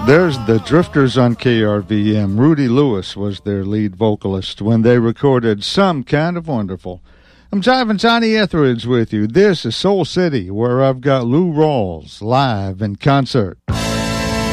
There's the Drifters on KRVM. Rudy Lewis was their lead vocalist when they recorded Some Kind of Wonderful. I'm Jive Johnny Etheridge with you. This is Soul City, where I've got Lou Rawls live in concert.